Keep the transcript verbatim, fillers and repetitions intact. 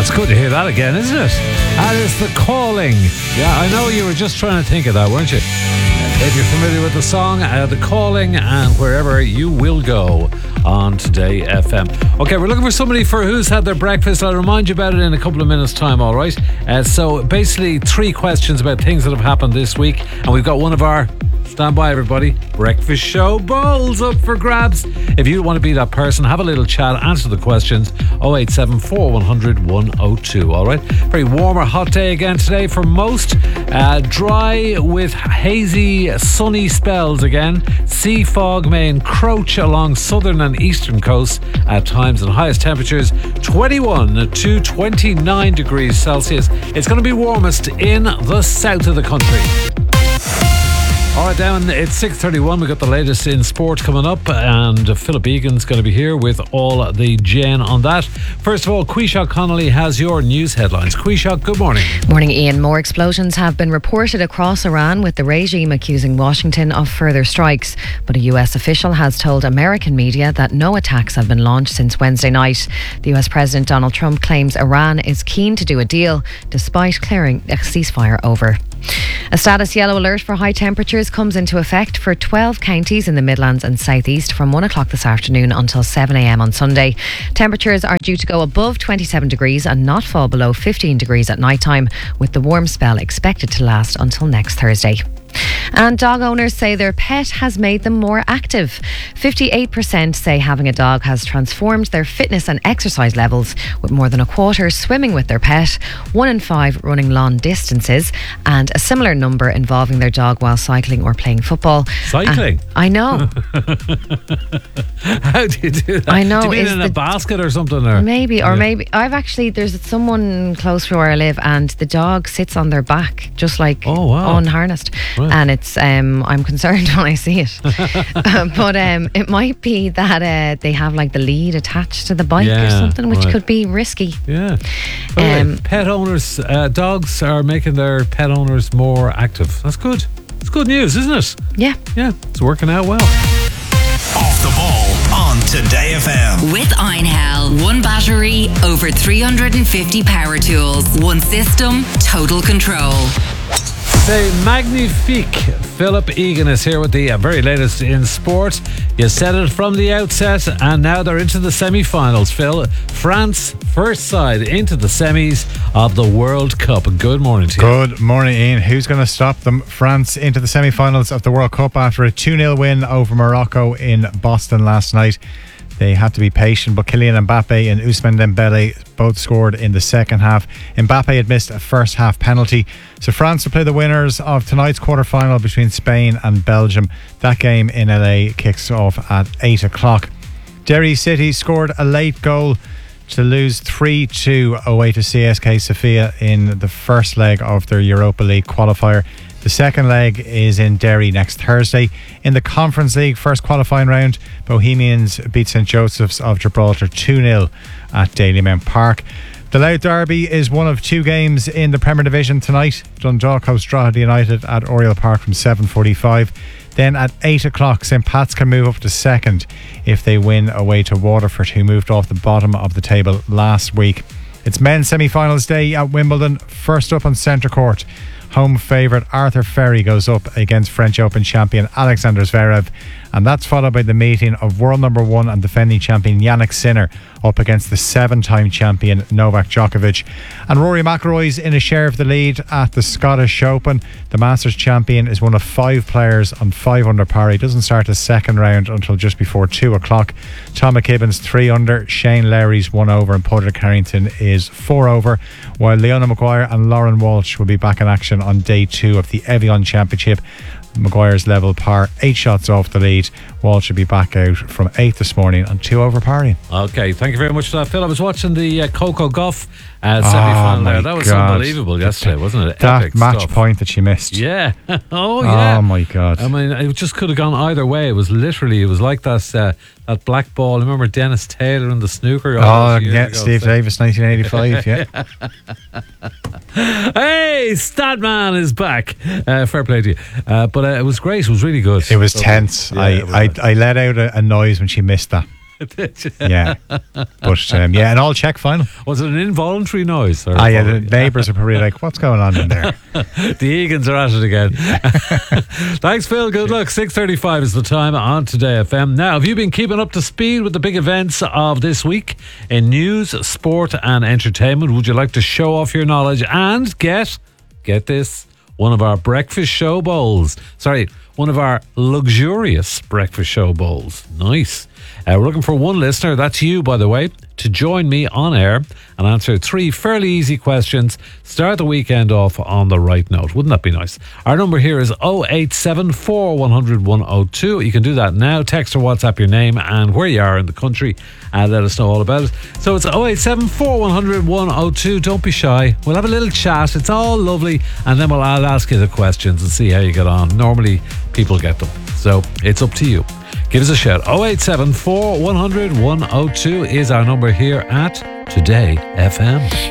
it's good to hear that again, isn't it? That is The Calling. Yeah, I know you were just trying to think of that, weren't you? If you're familiar with the song, uh, The Calling, and Wherever You Will Go on Today F M. Okay, we're looking for somebody for who's had their breakfast. I'll remind you about it in a couple of minutes' time, all right? Uh, so basically, three questions about things that have happened this week, and we've got one of our... Stand by, everybody. Breakfast show balls up for grabs. If you want to be that person, have a little chat, answer the questions. oh eight seven four, one hundred, one oh two. All right. Very warm or hot day again today for most. Uh, dry with hazy, sunny spells again. Sea fog may encroach along southern and eastern coasts at times, and highest temperatures twenty-one to twenty-nine degrees Celsius. It's going to be warmest in the south of the country. All right, down it's six thirty-one. We've got the latest in sport coming up, and Philip Egan's going to be here with all the gen on that. First of all, Quishak Connolly has your news headlines. Quishak, good morning. Morning, Ian. More explosions have been reported across Iran, with the regime accusing Washington of further strikes. But a U S official has told American media that no attacks have been launched since Wednesday night. The U S President Donald Trump claims Iran is keen to do a deal, despite clearing a ceasefire over. A status yellow alert for high temperatures comes into effect for twelve counties in the Midlands and South East from one o'clock this afternoon until seven a.m. on Sunday. Temperatures are due to go above twenty-seven degrees and not fall below fifteen degrees at night time, with the warm spell expected to last until next Thursday. And dog owners say their pet has made them more active. fifty-eight percent say having a dog has transformed their fitness and exercise levels, with more than a quarter swimming with their pet, one in five running long distances, and a similar number involving their dog while cycling or playing football. Cycling? Uh, I know. How do you do that? I know. Do you mean Is in the, a basket or something? Or? Maybe, or yeah. maybe. I've actually, there's someone close to where I live, and the dog sits on their back, just like oh, wow. unharnessed. Right. And it's, um, I'm concerned when I see it. But um, it might be that uh, they have like the lead attached to the bike yeah, or something, which right. could be risky. Yeah. Um, pet owners, uh, dogs are making their pet owners more active. That's good. It's good news, isn't it? Yeah. Yeah, it's working out well. Off the ball on Today F M. With Einhell. One battery, over three hundred fifty power tools. One system, total control. Say magnifique. Philip Egan is here with the uh, very latest in sport. You said it from the outset, and now they're into the semi-finals, Phil. France, first side into the semis of the World Cup. Good morning to you. Good morning, Ian. Who's going to stop them? France into the semi-finals of the World Cup after a two nil win over Morocco in Boston last night. They had to be patient, but Kylian Mbappe and Ousmane Dembele both scored in the second half. Mbappe had missed a first half penalty. So France will play the winners of tonight's quarter-final between Spain and Belgium. That game in L A kicks off at eight o'clock. Derry City scored a late goal to lose three two away to C S K Sofia in the first leg of their Europa League qualifier. The second leg is in Derry next Thursday. In the Conference League first qualifying round, Bohemians beat St Joseph's of Gibraltar two nil at Dalymount Park. The Louth Derby is one of two games in the Premier Division tonight. Dundalk host Drogheda United at Oriel Park from seven forty-five. Then at eight o'clock, St Pat's can move up to second if they win away to Waterford, who moved off the bottom of the table last week. It's men's semi-finals day at Wimbledon. First up on centre court, home favourite Arthur Ferry goes up against French Open champion Alexander Zverev, and that's followed by the meeting of world number one and defending champion Jannik Sinner up against the seven-time champion Novak Djokovic. And Rory McIlroy's in a share of the lead at the Scottish Open. The Masters champion is one of five players on five under par. He doesn't start the second round until just before two o'clock. Tom McKibben's three under, Shane Lowry's one over, and Padraig Harrington is four over, while Leona Maguire and Lauren Walsh will be back in action on day two of the Evian Championship. Maguire's level par, eight shots off the lead. Walsh should be back out from eight this morning on two over parring. Okay, thank you very much for that, Phil. I was watching the uh, Coco Gauff uh, semi-final oh there. That was God. unbelievable yesterday, wasn't it? That Epic match stuff. point that she missed. Yeah. oh, yeah. Oh, my God. I mean, it just could have gone either way. It was literally, it was like that uh, that black ball. Remember Dennis Taylor and the snooker? Oh, yeah, ago, Steve so. Davis, nineteen eighty-five, yeah. Hey, Statman is back. Uh, fair play to you. Uh, but uh, it was great. It was really good. It was so, tense. yeah, I, it was I, nice. I let out a, a noise when she missed that. Yeah. But um, yeah, an all check final. Was it an involuntary noise? Or Ah, yeah, the neighbours are probably like, what's going on in there? The Egan's are at it again. Thanks, Phil. Good luck. six thirty-five is the time on Today F M. Now, have you been keeping up to speed with the big events of this week in news, sport and entertainment? Would you like to show off your knowledge and get, get this, one of our breakfast show bowls? Sorry, one of our luxurious breakfast show bowls. Nice. Uh, we're looking for one listener, that's you, by the way, to join me on air and answer three fairly easy questions. Start the weekend off on the right note. Wouldn't that be nice? Our number here is oh eight seven four, one hundred, one oh two. You can do that now. Text or WhatsApp your name and where you are in the country and let us know all about it. So it's oh eight seven four, one hundred, one oh two. Don't be shy. We'll have a little chat. It's all lovely. And then we'll, I'll ask you the questions and see how you get on. Normally, people get them. So it's up to you. Give us a shout. oh eight seven four, one hundred, one oh two is our number here at Today F M.